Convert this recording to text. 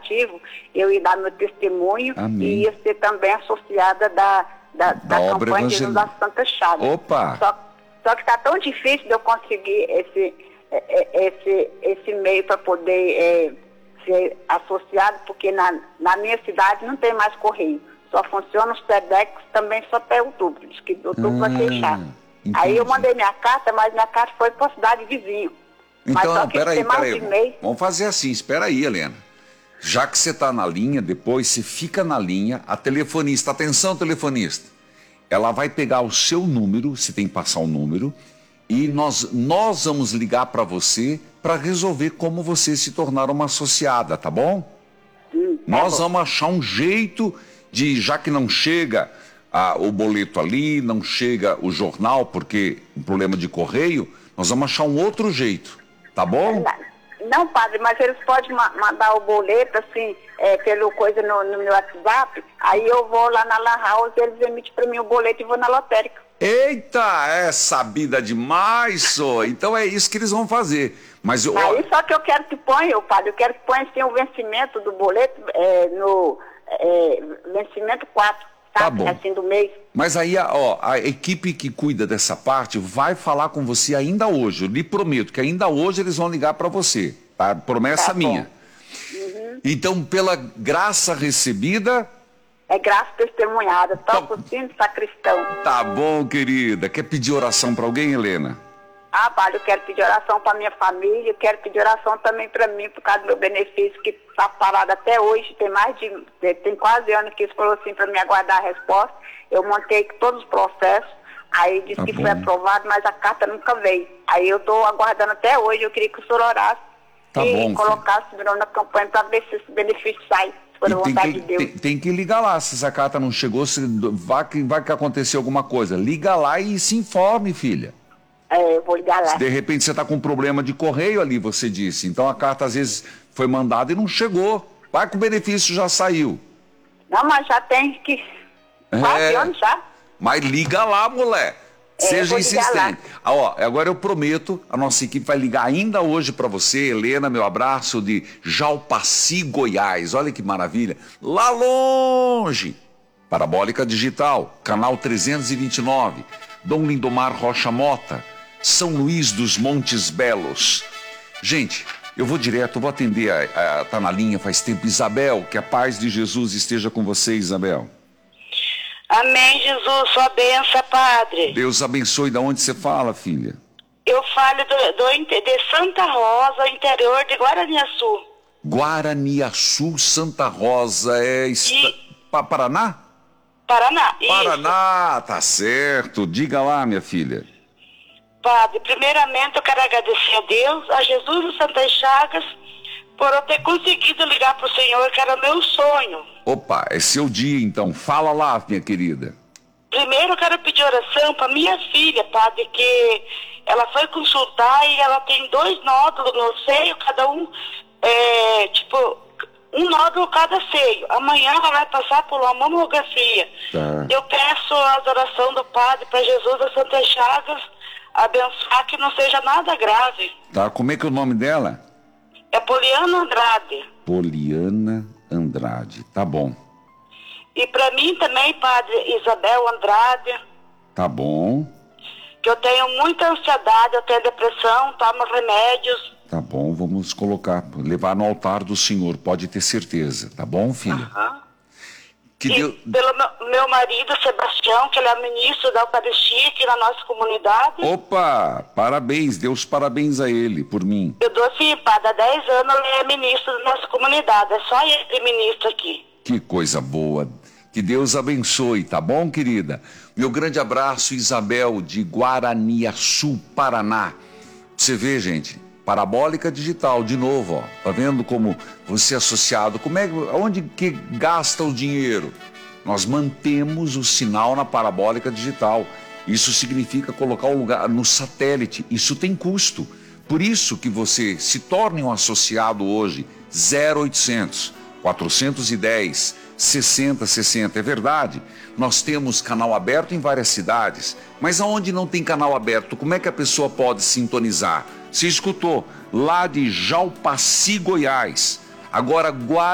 aplicativo, eu ia dar meu testemunho. Amém. E ia ser também associada da campanha de Jesus das Santas Chagas. Opa! Só que está tão difícil de eu conseguir esse meio para poder ser associado, porque na minha cidade não tem mais correio. Só funciona os SEDEX também só até outubro. Diz que outubro vai fechar. Entendi. Aí eu mandei minha carta, mas minha carta foi para a cidade vizinha. Então, peraí. Mês... Vamos fazer assim, espera aí, Helena. Já que você está na linha, depois você fica na linha, a telefonista, atenção telefonista, ela vai pegar o seu número, você tem que passar o número, e nós vamos ligar para você para resolver como você se tornar uma associada, tá bom? Nós vamos achar um jeito de, já que não chega o boleto ali, não chega o jornal, porque um problema de correio, nós vamos achar um outro jeito, tá bom? Não, padre, mas eles podem mandar o boleto, assim, pelo coisa no meu WhatsApp, aí eu vou lá na Lan House, eles emitem para mim o boleto e vou na lotérica. Eita, é sabida demais, só. Então é isso que eles vão fazer. Mas aí só que eu quero que ponha, padre, eu quero que ponha assim, o vencimento do boleto no vencimento 4, tá bom. Assim, do mês. Mas aí, a equipe que cuida dessa parte vai falar com você ainda hoje. Eu lhe prometo que ainda hoje eles vão ligar para você, tá? Promessa minha. Uhum. Então, pela graça recebida... É graça testemunhada, toca o sino sacristão. Tá bom, querida. Quer pedir oração para alguém, Helena? Padre, eu quero pedir oração para minha família, eu quero pedir oração também para mim, por causa do meu benefício, que está parado até hoje, tem quase ano que eles falaram assim para me aguardar a resposta. Eu montei todos os processos, aí disse que foi aprovado, mas a carta nunca veio. Aí eu estou aguardando até hoje, eu queria que o senhor orasse e colocasse o meu na campanha para ver se esse benefício sai. Tem que ligar lá, se essa carta não chegou, vai que acontecer alguma coisa. Liga lá e se informe, filha. Eu vou ligar lá. Se de repente você está com um problema de correio ali, você disse. Então a carta às vezes foi mandada e não chegou. Vai que o benefício já saiu. Não, mas já tem que... Quase anos já. Mas liga lá, mulher. Seja insistente. Agora eu prometo, a nossa equipe vai ligar ainda hoje para você, Helena, meu abraço de Jalpaci, Goiás. Olha que maravilha. Lá longe. Parabólica Digital, canal 329. Dom Lindomar Rocha Mota, São Luís dos Montes Belos. Gente, eu vou direto, vou atender, tá na linha faz tempo, Isabel, que a paz de Jesus esteja com você, Isabel. Amém, Jesus, sua bênção, Padre. Deus abençoe. Da onde você fala, filha? Eu falo de Santa Rosa, interior de Guaraniaçu. Guaraniaçu, Santa Rosa, Paraná? Paraná, isso. Paraná, tá certo. Diga lá, minha filha. Padre, primeiramente eu quero agradecer a Deus, a Jesus do Santas Chagas, por eu ter conseguido ligar pro Senhor, que era meu sonho. Opa, é seu dia então. Fala lá, minha querida. Primeiro eu quero pedir oração para minha filha, Padre, que ela foi consultar e ela tem 2 nódulos no seio, cada um, um nódulo cada seio. Amanhã ela vai passar por uma mamografia. Tá. Eu peço as orações do Padre para Jesus das Santas Chagas abençoar que não seja nada grave. Tá, como é que é o nome dela? É Poliana Andrade. Poliana Andrade, tá bom. E para mim também, Padre, Isabel Andrade. Tá bom. Que eu tenho muita ansiedade, eu tenho depressão, tomo remédios. Tá bom, vamos levar no altar do Senhor, pode ter certeza, tá bom, filha? Pelo meu marido, Sebastião, que ele é ministro da Eucaristia aqui na nossa comunidade. Opa, parabéns, Deus parabéns a ele, por mim. Eu dou assim, Padre, há 10 anos ele é ministro da nossa comunidade, é só ele ministro aqui. Que coisa boa, que Deus abençoe, tá bom, querida? Meu grande abraço, Isabel, de Guaraniaçu, Paraná. Você vê, gente, Parabólica Digital, de novo, ó. Tá vendo como você é associado? Onde que gasta o dinheiro? Nós mantemos o sinal na Parabólica Digital. Isso significa colocar o lugar no satélite. Isso tem custo. Por isso que você se torne um associado hoje. 0800 410 6060. É verdade, nós temos canal aberto em várias cidades, mas aonde não tem canal aberto, como é que a pessoa pode sintonizar? Você escutou, lá de Jalpaci, Goiás. Agora,